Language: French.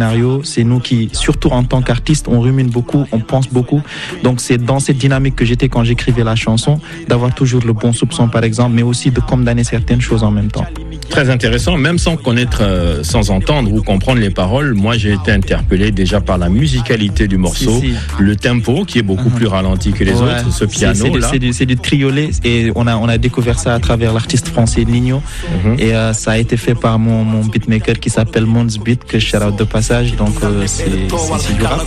scénario. C'est nous qui, surtout en tant qu'artistes, on rumine beaucoup, on pense beaucoup. Donc c'est dans cette dynamique que j'étais quand j'écrivais la chanson, d'avoir toujours le bon soupçon par exemple, mais aussi de condamner certaines choses en même temps. Très intéressant, même sans connaître, sans entendre ou comprendre les paroles, moi j'ai été interpellé déjà par la musicalité du morceau, le tempo qui est beaucoup plus ralenti que les autres, ce piano là. C'est du triolet et on a découvert ça à travers l'artiste français Nino et ça a été fait par mon beatmaker qui s'appelle Mons Beat, que je shout out de passage, donc c'est du rap.